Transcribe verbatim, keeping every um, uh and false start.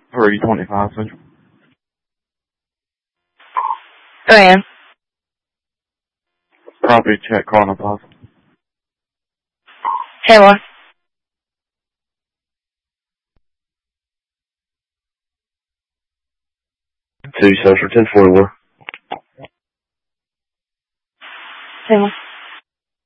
three twenty-five Central. Go ahead. Property check, Cardinal Plaza. Taylor. Two Central, ten forty-one. Taylor.